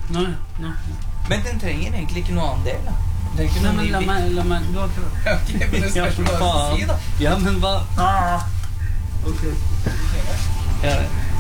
Nei. Men den trenger egentlig ikke noe annen del, da. Nei, men la meg du har prøvd. Ok, men det spørs hva du skal si, da. Ja, men hva? Ok. Ja,